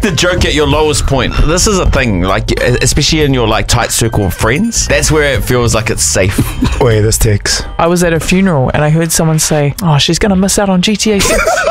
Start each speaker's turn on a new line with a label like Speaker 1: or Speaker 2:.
Speaker 1: crack the joke at your lowest point. This is a thing, like, especially in your like tight circle of friends. That's where it feels like it's safe.
Speaker 2: Wait, this takes.
Speaker 3: I was at a funeral and I heard someone say, "Oh, she's gonna miss out on GTA 6."